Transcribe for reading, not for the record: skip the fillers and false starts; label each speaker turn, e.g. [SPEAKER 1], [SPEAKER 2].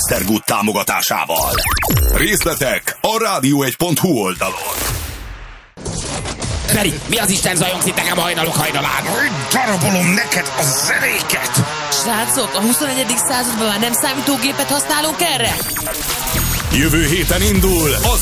[SPEAKER 1] Good támogatásával. Részletek a radio1.hu oldalon.
[SPEAKER 2] Feri, mi az Isten zajongsz itt nekem a hajnalok hajnalán?
[SPEAKER 3] Darabolom neked a zenéket!
[SPEAKER 4] Srácok, a 21. században már nem számítógépet használunk erre?
[SPEAKER 1] Jövő héten indul az